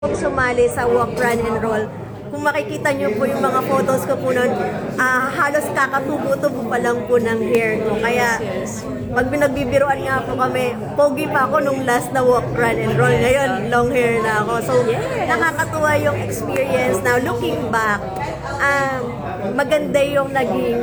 Sumali sa Walk, Run, and Roll. Kung makikita niyo po yung mga photos ko po noon, halos kakatubo-tubo pa lang po ng hair ko. Kaya, pag pinagbibiruan nga po kami, pogi pa ako nung last na Walk, Run, and Roll. Ngayon, long hair na ako. So, nakakatuwa yung experience. Now, looking back, maganda yung naging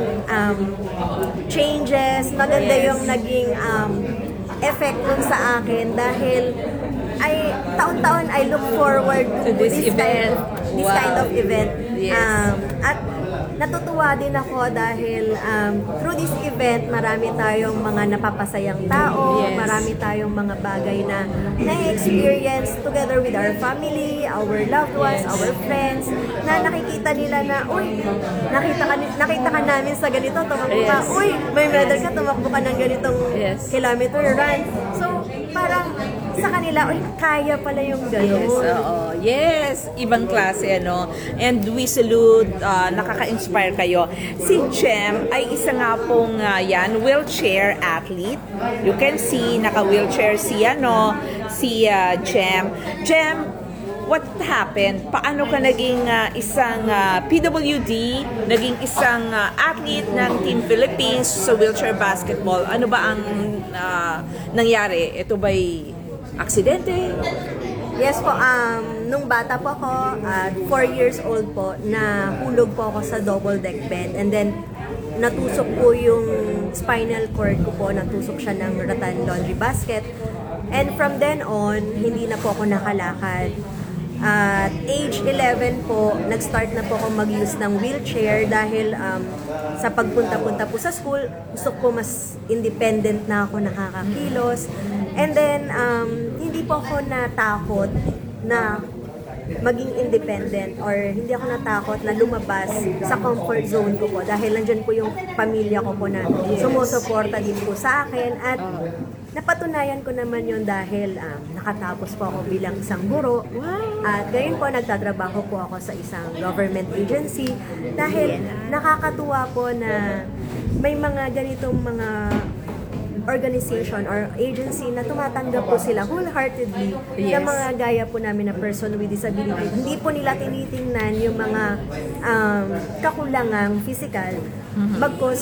changes, maganda yung naging effect dun sa akin dahil taon-taon I look forward to this event. Kind of event. Yes. At natutuwa din ako dahil through this event, marami tayong mga napapasayang tao, Yes. marami tayong mga bagay na na-experience together with our family, our loved ones, Yes. our friends, na nakikita nila na, uy, nakita ka namin sa ganito, tumakbo ka, Yes. uy, may medal ka, tumakbo ka ng ganitong Yes. kilometer run. So, parang sa kanila, uy, kaya pala yung gano'n. Yes, oo. Yes, ibang klase, ano. And we salute, nakaka-inspire kayo. Si Jem ay isa nga pong wheelchair athlete. You can see, naka-wheelchair si Jem. Jem, what happened? Paano ka naging isang PWD, naging isang athlete ng Team Philippines sa wheelchair basketball? Ano ba ang nangyari? Ito ba'y aksidente? Yes po, nung bata po ako, 4 years old po, nahulog po ako sa double deck bed and then natusok po yung spinal cord ko po, natusok siya ng rattan laundry basket. And from then on, hindi na po ako nakalakad. At age 11 po, nag-start na po ako mag-use ng wheelchair dahil sa pagpunta-punta po sa school, gusto ko mas independent na ako nakakakilos. And then, hindi po ako natakot na maging independent or hindi ako natakot na lumabas sa comfort zone ko po dahil nandyan po yung pamilya ko po na sumusuporta din po sa akin at napatunayan ko naman yun dahil nakatapos po ako bilang isang guro at ngayon po nagtatrabaho po ako sa isang government agency dahil nakakatuwa po na may mga ganitong mga organization or agency na tumatanggap po sila wholeheartedly ng mga gaya po namin na person with disability. Hindi po nila tinitingnan yung mga kakulangang physical, bagkus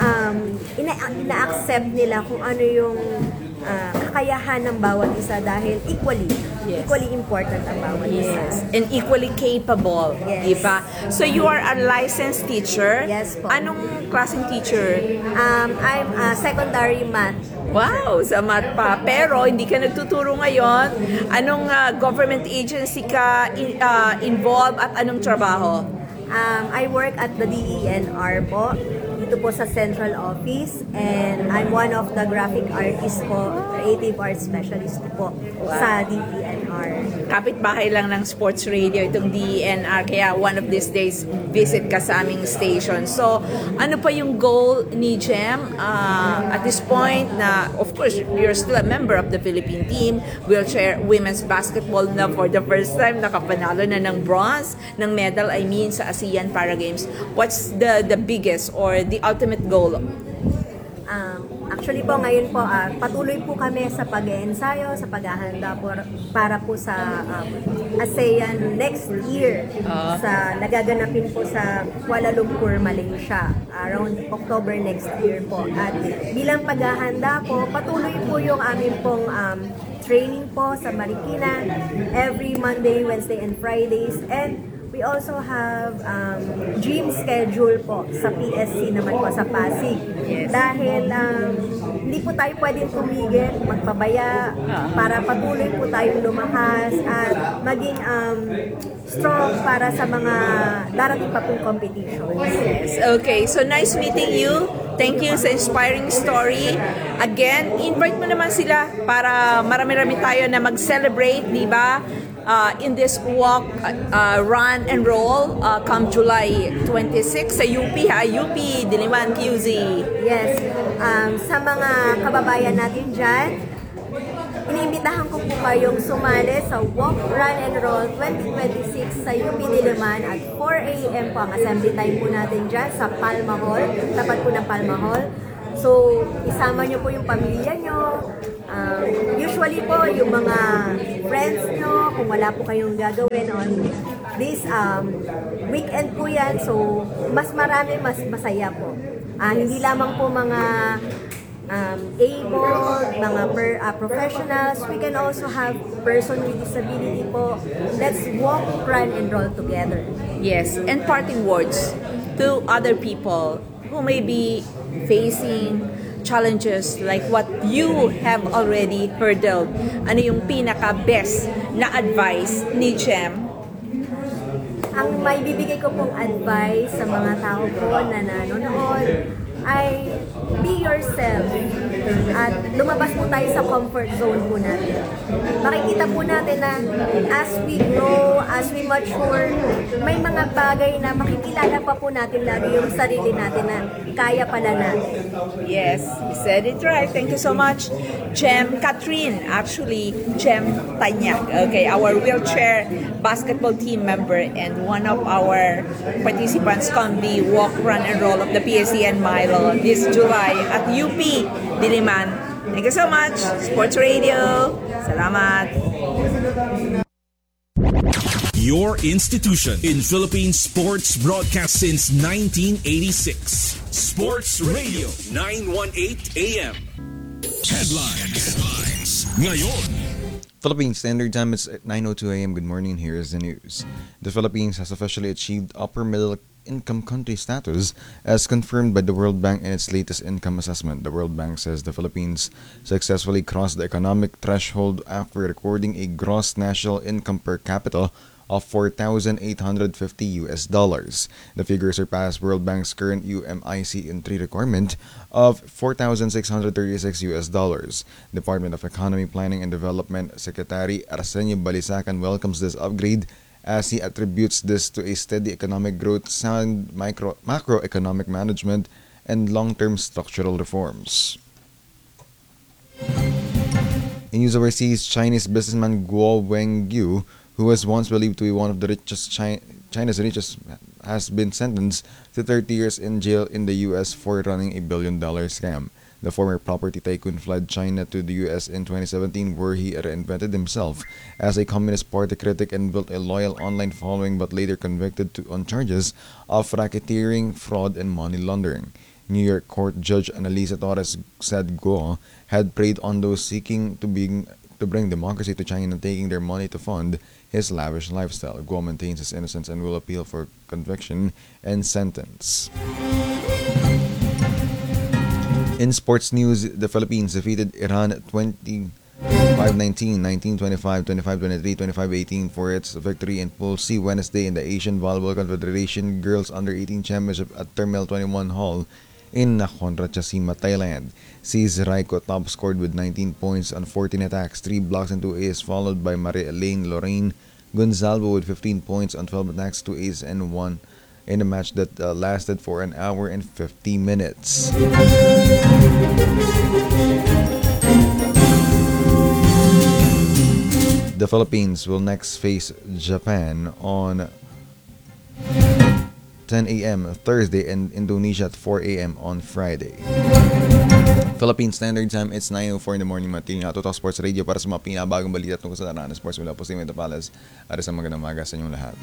ina-accept nila kung ano yung kakayahan ng bawat isa dahil equally important ang bawat isa. And equally capable, Yes. di ba? So you are a licensed teacher? Yes po. Anong klaseng teacher? I'm a secondary math. Wow, sa math pa. Pero hindi ka nagtuturo ngayon. Anong government agency ka involved at anong trabaho? I work at the DENR po, dito po sa central office, and I'm one of the graphic artists po, creative arts specialist po sa DENR. Kapit-bahay lang ng sports radio itong DENR, kaya one of these days visit ka sa aming station. So, ano pa yung goal ni Jem at this point na, of course, you're still a member of the Philippine team, wheelchair women's basketball na for the first time nakapanalo na ng bronze, ng medal, I mean, sa ASEAN Para Games. What's the biggest or the ultimate goal? Actually po, ngayon po, patuloy po kami sa pag-eensayo, sa paghahanda po, para po sa ASEAN next year sa nagaganapin po sa Kuala Lumpur, Malaysia, around October next year po. At bilang paghahanda po, patuloy po yung aming pong training po sa Marikina every Monday, Wednesday, and Fridays. And we also have gym schedule po sa PSC naman po sa Pasig. Dahil hindi po tayo pwedeng tumigil, magpabaya para patuloy po tayong lumakas at maging strong para sa mga darating pa pong competitions. Yes. Okay, so nice meeting you. Thank you sa inspiring story. Again, invite mo naman sila para marami-rami tayo na mag-celebrate, di ba? In this walk, run and roll come July 26 sa UP, UP, Diliman, QZ. Yes, sa mga kababayan natin dyan, iniimbitahan ko po kayong sumali sa Walk, Run and Roll 2026 sa UP Diliman at 4 a.m. po ang assembly time po natin dyan sa Palma Hall, tapat po ng Palma Hall. So, isama nyo po yung pamilya nyo. Usually po, yung mga friends nyo, kung wala po kayong gagawin on this weekend po yan. So, mas marami, mas masaya po. Hindi lamang po mga able, mga professionals. We can also have person with disability po. Let's walk, run, and roll together. Yes, and parting words to other people who may be facing challenges like what you have already hurdled. Ano yung pinaka-best na advice ni Jem? Ang may bibigay ko pong advice sa mga tao po na nanonood ay be yourself at lumabas po tayo sa comfort zone po natin. Makikita po natin na as we grow, as we mature, may mga bagay na makikilala pa po natin lagi yung sarili natin na kaya pala natin. Yes, you said it right. Thank you so much, Jem Catherine. Actually, Jem Tanyak. Okay, our wheelchair basketball team member and one of our participants on the walk, run, and roll of the PSCN Milo this July at UP Diliman. Thank you so much, Sports Radio. Salamat. Your institution in Philippine sports broadcast since 1986. Sports Radio 918 AM. Headlines. Ngayon. Philippine Standard Time is at 9:02 a.m. Good morning. Here is the news. The Philippines has officially achieved upper middle income country status as confirmed by the World Bank in its latest income assessment. The World Bank says the Philippines successfully crossed the economic threshold after recording a gross national income per capita of $4,850. The figure surpassed World Bank's current UMIC entry requirement of $4,636. Department of Economy, Planning and Development Secretary Arsenio Balisacan welcomes this upgrade as he attributes this to a steady economic growth, sound macroeconomic management, and long-term structural reforms. In news overseas, Chinese businessman Guo Wengyu, who was once believed to be one of the richest China's richest, has been sentenced to 30 years in jail in the U.S. for running a billion-dollar scam. The former property tycoon fled China to the U.S. in 2017, where he reinvented himself as a Communist Party critic and built a loyal online following, but later convicted on charges of racketeering, fraud, and money laundering. New York court judge Annalisa Torres said Guo had preyed on those seeking to bring democracy to China, taking their money to fund his lavish lifestyle. Guo maintains his innocence and will appeal for conviction and sentence. In sports news, the Philippines defeated Iran 25-19, 19-25, 25-23, 25-18 for its victory in Pool C Wednesday in the Asian Volleyball Confederation Girls Under-18 Championship at Terminal 21 Hall in Nakhon Ratchasima, Thailand. C's Raiko top scored with 19 points on 14 attacks, 3 blocks and 2 aces, followed by Marie-Elaine Lorraine Gonzalvo with 15 points on 12 attacks, 2 aces and 1 in a match that lasted for an hour and 50 minutes. The Philippines will next face Japan on 10 a.m. Thursday and Indonesia at 4 a.m. on Friday. Philippine Standard Time, it's 9:04 in the morning. Matini na Total Sports Radio para sa mga pinabagong balita tungkol sa larangan ng sports. Mula po sa Meta Palace. At sa magandang umaga sa inyong lahat.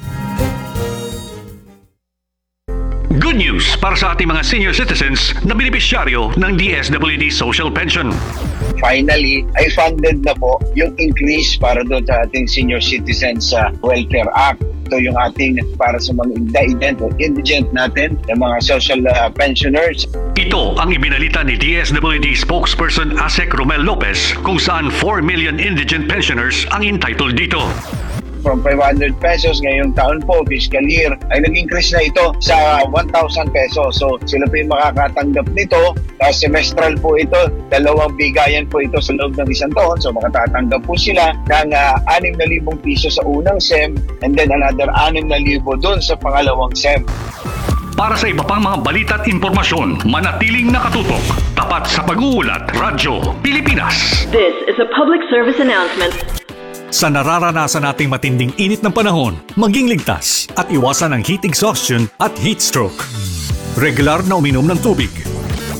Good news para sa ating mga senior citizens na benepisyaryo ng DSWD Social Pension. Finally, ay funded na po yung increase para doon sa ating Senior Citizens Welfare Act. Ito yung ating para sa mga indigent natin, yung mga social pensioners. Ito ang ibinalita ni DSWD spokesperson Asek Romel Lopez kung saan 4 million indigent pensioners ang entitled dito. From 500 pesos ngayong taon po, fiscal year, ay nag-increase na ito sa 1,000 pesos. So sila po yung makakatanggap nito. Semestral po ito, 2 bigayan po ito sa loob ng isang taon. So makatatanggap po sila ng 6,000 piso sa unang SEM and then another 6,000 doon sa pangalawang SEM. Para sa iba pang mga balita at impormasyon, manatiling nakatutok. Tapat sa pag-uulat, Radyo Pilipinas. This is a public service announcement. Sa nararanasan nating matinding init ng panahon, maging ligtas at iwasan ang heat exhaustion at heat stroke. Regular na uminom ng tubig.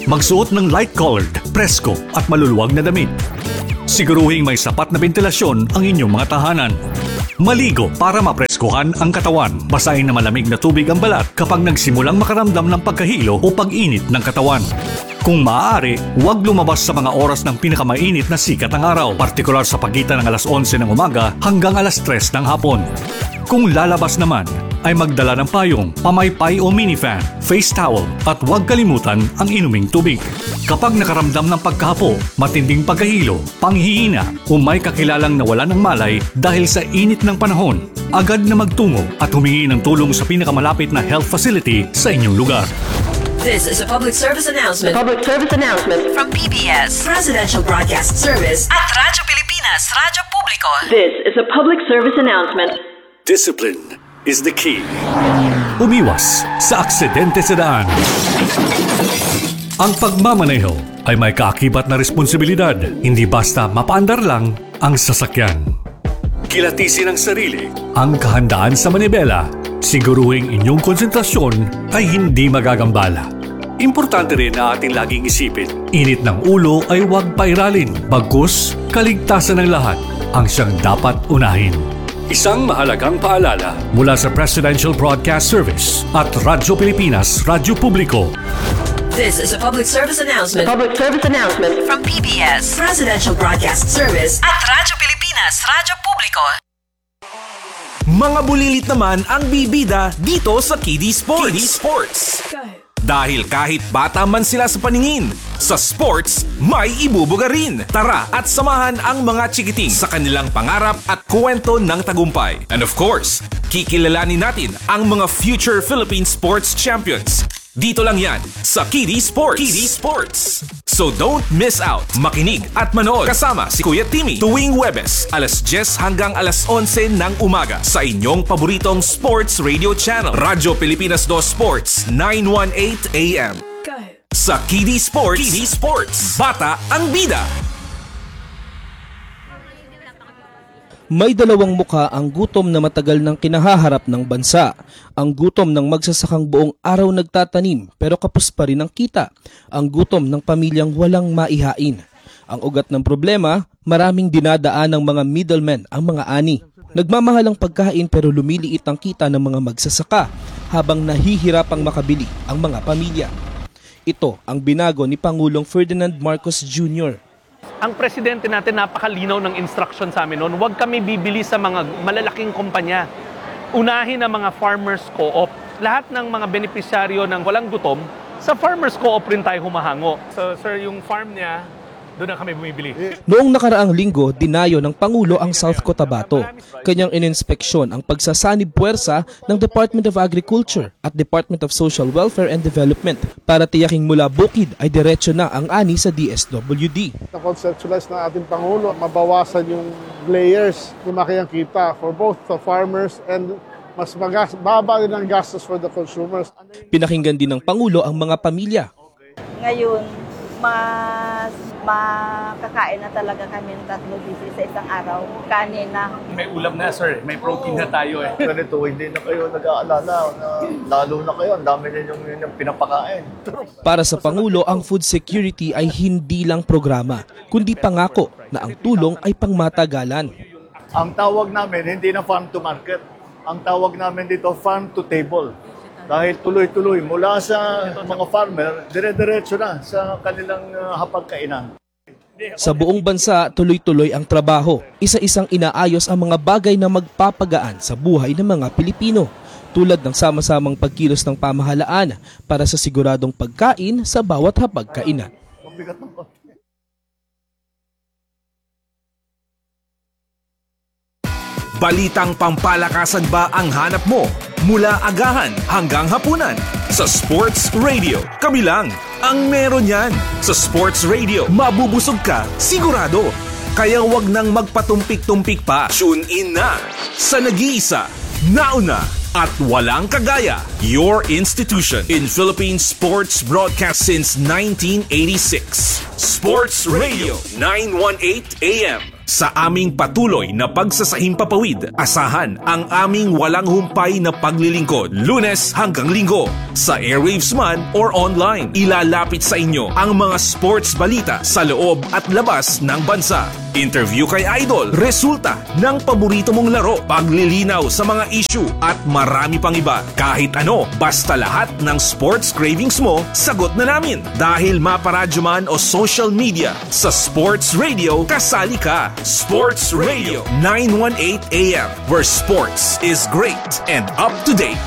Magsuot ng light-colored, presko at maluluwag na damit. Siguruhing may sapat na ventilasyon ang inyong mga tahanan. Maligo para mapreskuhan ang katawan. Basahin na malamig na tubig ang balat kapag nagsimulang makaramdam ng pagkahilo o pag-init ng katawan. Kung maaari, huwag lumabas sa mga oras ng pinakamainit na sikat ng araw, partikular sa pagitan ng alas 11 ng umaga hanggang alas 3 ng hapon. Kung lalabas naman, ay magdala ng payong, pamaypay o minifan, face towel at huwag kalimutan ang inuming tubig. Kapag nakaramdam ng pagkahapo, matinding pagkahilo, panghihina o may kakilalang nawala ng malay dahil sa init ng panahon, agad na magtungo at humingi ng tulong sa pinakamalapit na health facility sa inyong lugar. This is a public service announcement. Public service announcement. From PBS, Presidential Broadcast Service at Radyo Pilipinas, Radyo Publiko. This is a public service announcement. Discipline is the key. Umiwas sa aksidente sa daan. Ang pagmamaneho ay may kaakibat na responsibilidad, hindi basta mapaandar lang ang sasakyan. Kilatisin ang sarili, ang kahandaan sa manibela, siguruhing inyong konsentrasyon ay hindi magagambala. Importante rin na ating laging isipin, init ng ulo ay huwag pairalin, bagkus kaligtasan ng lahat ang siyang dapat unahin. Isang mahalagang paalala mula sa Presidential Broadcast Service at Radyo Pilipinas, Radyo Publiko. This is a public service announcement. Public service announcement. From PBS, Presidential Broadcast Service at Radyo Pilipinas, Radyo Publiko. Mga bulilit naman ang bibida dito sa KD Sports. Dahil kahit bata man sila sa paningin, sa sports may ibubuga rin. Tara at samahan ang mga chikiting sa kanilang pangarap at kwento ng tagumpay. And of course, kikilalanin natin ang mga future Philippine sports champions. Dito lang yan sa KD Sports. So don't miss out. Makinig at manood kasama si Kuya Timmy tuwing Huwebes, alas 10 hanggang alas 11 ng umaga sa inyong paboritong sports radio channel, Radyo Pilipinas 2 Sports, 918 AM. Sa KD Sports, bata ang bida. May dalawang muka ang gutom na matagal nang kinahaharap ng bansa. Ang gutom ng magsasakang buong araw nagtatanim pero kapos pa rin ang kita. Ang gutom ng pamilyang walang maihain. Ang ugat ng problema, maraming dinadaan ng mga middlemen ang mga ani. Nagmamahal ang pagkain pero lumiliit ang kita ng mga magsasaka habang nahihirapang makabili ang mga pamilya. Ito ang binago ni Pangulong Ferdinand Marcos Jr. Ang presidente natin napakalinaw ng instruction sa amin noon, huwag kami bibili sa mga malalaking kumpanya. Unahin ang mga farmers co-op. Lahat ng mga benepisyaryo ng walang gutom, sa farmers co-op rin tayo humahango. So sir, yung farm niya, doon na kami bumibili. Noong nakaraang linggo, dinayo ng Pangulo ang South Cotabato. Kanyang ininspeksyon ang pagsasanib puwersa ng Department of Agriculture at Department of Social Welfare and Development para tiyaking mula bukid ay diretso na ang ani sa DSWD. Na-conceptualize ng ating Pangulo, mabawasan yung layers, lumaki ang kita for both the farmers and mas baba din ang gastos for the consumers. Pinakinggan din ng Pangulo ang mga pamilya. Ngayon, mas makakain na talaga kami ng 3 beses sa isang araw. Kanin na. May ulam na sir, may protein na tayo eh. Ganito, hindi na kayo nag-aalala na lalo na kayo, ang dami na yung pinapakain. Para sa Pangulo, ang food security ay hindi lang programa, kundi pangako na ang tulong ay pangmatagalan. Ang tawag namin, hindi na farm to market. Ang tawag namin dito, farm to table. Dahil tuloy-tuloy mula sa mga farmer, dire-diretso na sa kanilang hapagkainan. Sa buong bansa, tuloy-tuloy ang trabaho. Isa-isang inaayos ang mga bagay na magpapagaan sa buhay ng mga Pilipino, tulad ng sama-samang pagkilos ng pamahalaan para sa siguradong pagkain sa bawat hapagkainan. Balitang pampalakasan ba ang hanap mo? Mula agahan hanggang hapunan sa Sports Radio. Kami lang ang meron yan. Sa Sports Radio, mabubusog ka, sigurado. Kaya wag nang magpatumpik-tumpik pa. Tune in na sa nag-iisa, nauna at walang kagaya. Your institution in Philippine sports broadcast since 1986. Sports Radio 918 AM. Sa aming patuloy na pagsasahimpapawid, asahan ang aming walang humpay na paglilingkod, Lunes hanggang Linggo, sa airwaves man or online. Ilalapit sa inyo ang mga sports balita sa loob at labas ng bansa. Interview kay Idol, resulta ng paborito mong laro, paglilinaw sa mga issue at marami pang iba. Kahit ano, basta lahat ng sports cravings mo, sagot na namin. Dahil maparadyo man o social media, sa Sports Radio, kasali ka. Sports Radio 918 AM, where sports is great and up to date.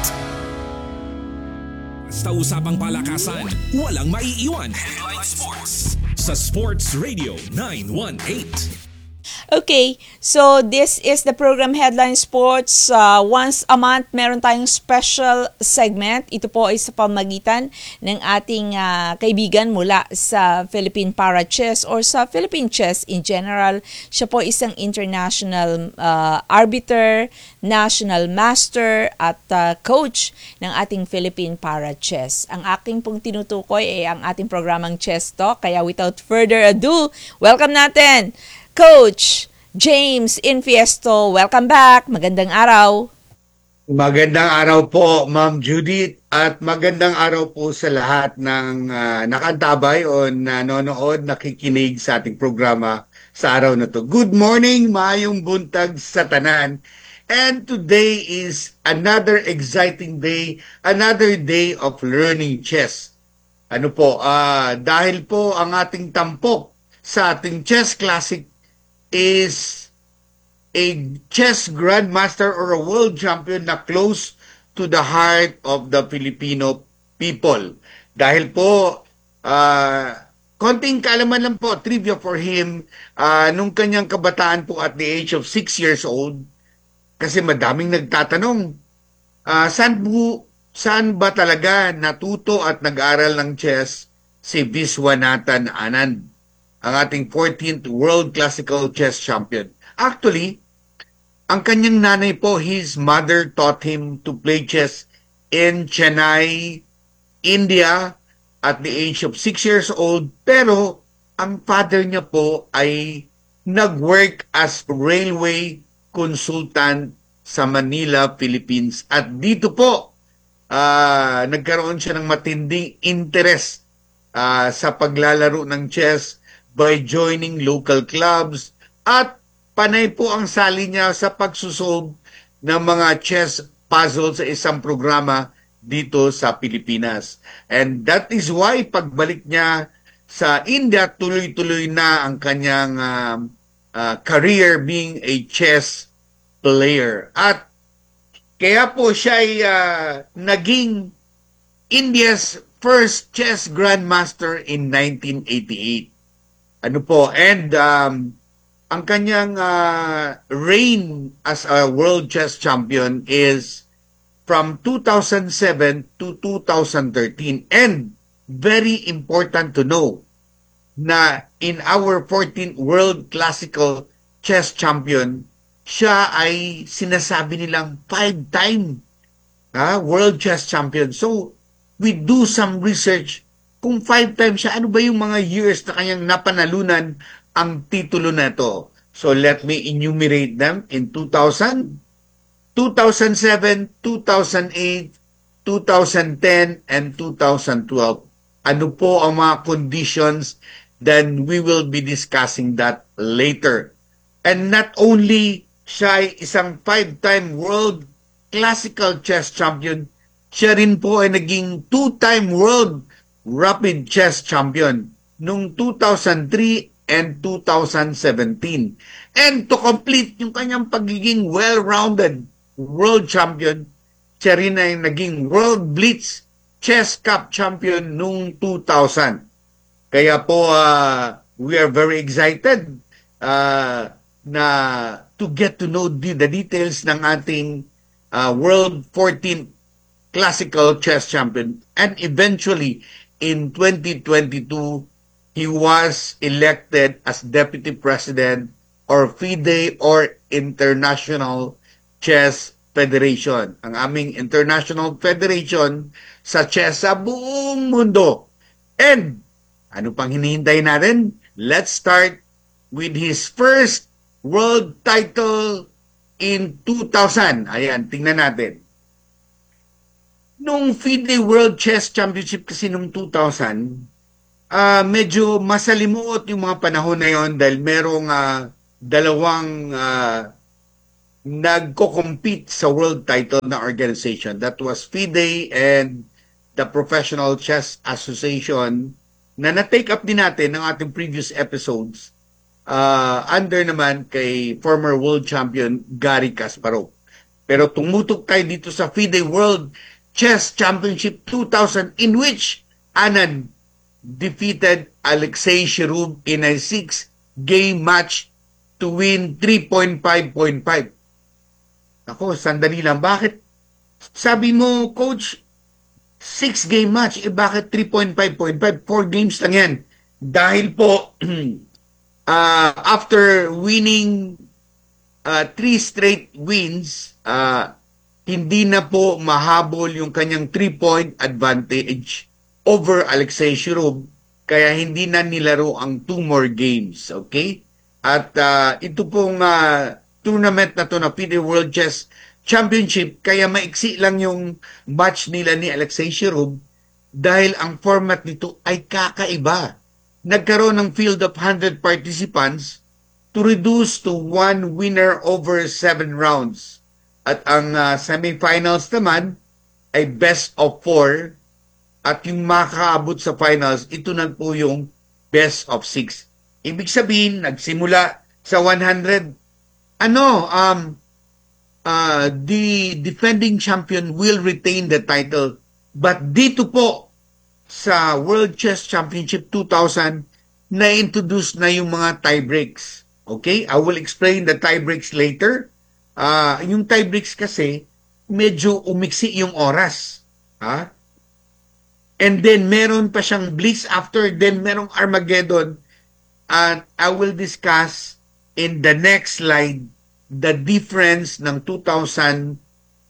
Basta usapang palakasan, walang maiiwan. Headline Sports sa Sports Radio 918. Okay, so this is the program Headline Sports. Once a month, meron tayong special segment. Ito po ay sa pamagitan ng ating kaibigan mula sa Philippine Para Chess or sa Philippine Chess in general. Siya po isang international arbiter, national master at coach ng ating Philippine Para Chess. Ang aking pong tinutukoy ay ang ating programang Chess Talk. Kaya without further ado, welcome natin Coach James Infiesto. Welcome back. Magandang araw. Magandang araw po, Ma'am Judith, at magandang araw po sa lahat ng nakantabay o nanonood, nakikinig sa ating programa sa araw na to. Good morning, maayong buntag sa tanan. And today is another exciting day, another day of learning chess. Ano po, dahil po ang ating tampok sa ating chess classic is a chess grandmaster or a world champion na close to the heart of the Filipino people. Dahil po, konting kaalaman lang po, trivia for him, nung kanyang kabataan po at the age of 6 years old, kasi madaming nagtatanong, saan ba talaga natuto at nag-aral ng chess si Viswanathan Anand, ang ating 14th World Classical Chess Champion. Actually, ang kanyang nanay po, his mother taught him to play chess in Chennai, India at the age of 6 years old. Pero ang father niya po ay nag-work as railway consultant sa Manila, Philippines. At dito po, nagkaroon siya ng matinding interest sa paglalaro ng chess by joining local clubs at panay po ang sali niya sa pagsusolve ng mga chess puzzle sa isang programa dito sa Pilipinas. And that is why pagbalik niya sa India, tuloy-tuloy na ang kanyang career being a chess player. At kaya po siya ay naging India's first chess grandmaster in 1988. Ano po, and ang kanyang reign as a world chess champion is from 2007 to 2013. And very important to know na in our 14th World Classical Chess Champion, siya ay sinasabi nilang 5-time World Chess Champion. So, we do some research kung 5 times siya, ano ba yung mga years na kanyang napanalunan ang titulo na ito? So let me enumerate them in 2000, 2007, 2008, 2010, and 2012. Ano po ang mga conditions? Then we will be discussing that later. And not only siya ay isang 5-time World Classical Chess Champion, siya rin po ay naging 2-time World Rapid Chess Champion noong 2003 and 2017. And to complete yung kanyang pagiging well-rounded world champion, siya rin ay naging World Blitz Chess Cup Champion noong 2000. Kaya po, we are very excited na to get to know the details ng ating World 14th Classical Chess Champion. And eventually, in 2022, he was elected as Deputy President or FIDE or International Chess Federation. Ang aming International Federation sa chess sa buong mundo. And ano pang hinihintay natin? Let's start with his first world title in 2000. Ayan, tingnan natin. Nung FIDE World Chess Championship kasi nung 2000, medyo masalimuot yung mga panahon na yon dahil merong dalawang nagko-compete sa world title na organization. That was FIDE and the Professional Chess Association na na-take up din natin ng ating previous episodes under naman kay former world champion Garry Kasparov. Pero tumutok tayo dito sa FIDE World Chess Championship 2000 in which Anand defeated Alexei Shirov in a 6-game match to win 3.5.5. Ako, sandali lang. Bakit? Sabi mo, Coach, 6-game match, bakit 3.5.5? 4 games lang yan. Dahil po, after winning 3 straight wins, hindi na po mahabol yung kanyang 3-point advantage over Alexei Shirov, kaya hindi na nilaro ang 2 more games, okay? At ito pong tournament na to na FIDE World Chess Championship, kaya maiksi lang yung match nila ni Alexei Shirov dahil ang format nito ay kakaiba. Nagkaroon ng field of 100 participants to reduce to 1 winner over 7 rounds. At ang semifinals naman ay best of 4. At yung makaabot sa finals, ito na po yung best of 6. Ibig sabihin, nagsimula sa 100. The defending champion will retain the title. But dito po, sa World Chess Championship 2000, na-introduce na yung mga tiebreaks. Okay? I will explain the tiebreaks later. Yung tiebreaks kasi, medyo umiksi yung oras. And then, meron pa siyang Blitz after, then merong Armageddon. And I will discuss in the next slide the difference ng 2008,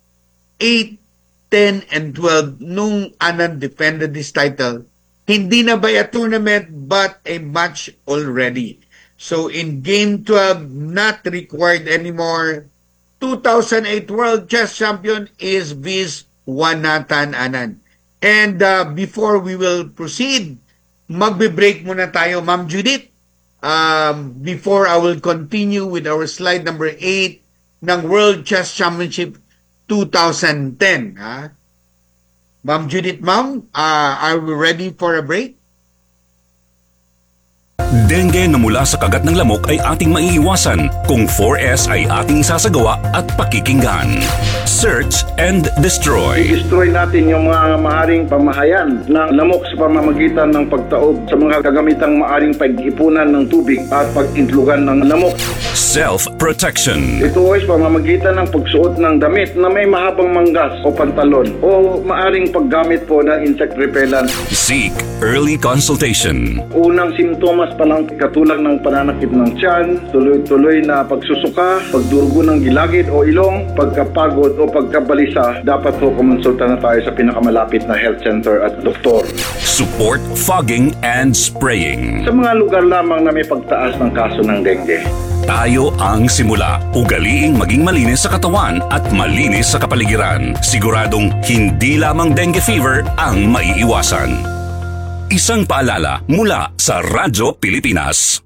10, and 12 nung Anand defended this title. Hindi na by a tournament, but a match already. So, in Game 12, not required anymore. 2008 World Chess Champion is Viswanathan Anand. And before we will proceed, magbe-break muna tayo, Ma'am Judith. Before I will continue with our slide number 8 ng World Chess Championship 2010. Ma'am Judith, ma'am, are we ready for a break? Dengue na mula sa kagat ng lamok ay ating maiiwasan kung 4S ay ating isasagawa at pakikinggan. Search and destroy. I-destroy natin yung mga maaring pamahayan ng lamok sa pamamagitan ng pagtaob sa mga kagamitang maaring pag-ipunan ng tubig at pag-intlugan ng lamok. Self-protection. Ito ay sa pamamagitan ng pagsuot ng damit na may mahabang manggas o pantalon o maaring paggamit po ng insect repellent. Seek early consultation. Unang simptomas pa lang katulad ng pananakit ng tiyan, tuloy-tuloy na pagsusuka, pagdurugo ng gilagid o ilong, pagkapagod o pagkabalisa, dapat po kumonsulta na tayo sa pinakamalapit na health center at doktor. Support fogging and spraying. Sa mga lugar lamang na may pagtaas ng kaso ng dengue. Tayo ang simula. Ugaliing maging malinis sa katawan at malinis sa kapaligiran. Siguradong hindi lamang dengue fever ang maiiwasan. Isang paalala mula sa Radyo Pilipinas.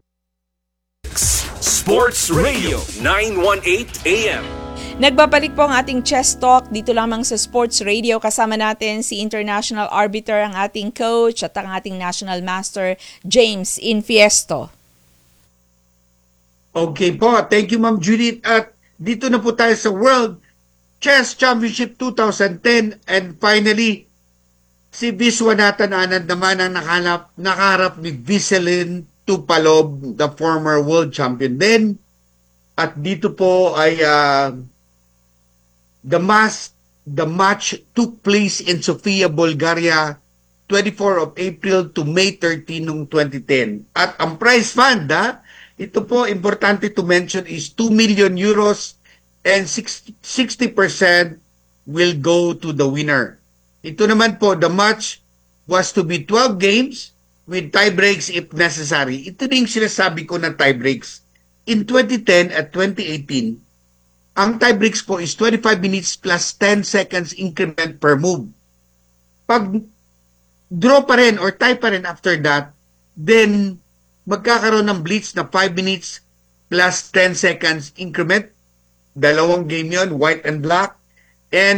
Sports Radio 918 AM. Nagbabalik po ang ating chess talk dito lamang sa Sports Radio. Kasama natin si international arbiter, ang ating coach at ang ating national master, James Infiesto. Okay po, thank you Ma'am Judith. At dito na po tayo sa World Chess Championship 2010 and finally, si Viswanathan Anand naman ang nakaharap ni Veselin Tupalov, the former world champion din. At dito po ay the match took place in Sofia, Bulgaria, 24 of April to May 13 noong 2010. At ang prize fund, ito po importante to mention is 2 million euros and 60% will go to the winner. Ito naman po, the match was to be 12 games with tie breaks if necessary. Ito din sinasabi ko na tie breaks. in 2010 at 2018, ang tie breaks po is 25 minutes plus 10 seconds increment per move. Pag draw pa rin or tie pa rin after that, then magkakaroon ng blitz na 5 minutes plus 10 seconds increment. Dalawang game yon, white and black. And